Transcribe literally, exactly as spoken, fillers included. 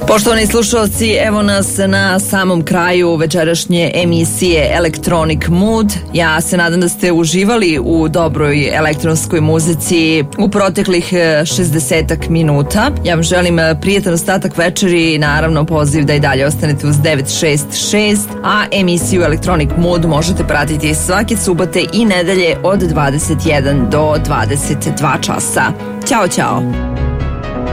Poštovani slušalci, evo nas na samom kraju večerašnje emisije Electronic Mood. Ja se nadam da ste uživali u dobroj elektronskoj muzici u proteklih šezdesetak minuta. Ja vam želim prijatan ostatak večeri i naravno poziv da i dalje ostanete uz devet šest šest, a emisiju Electronic Mood možete pratiti svake subote i nedelje od dvadeset jedan do dvadeset dva časa. Ćao, ćao!